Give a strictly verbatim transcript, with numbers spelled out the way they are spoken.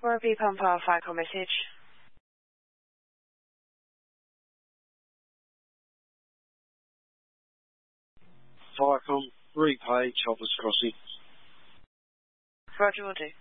Warby Pumper, fire call message. Firecom, three page, Hoppers Crossing. Roger, will do.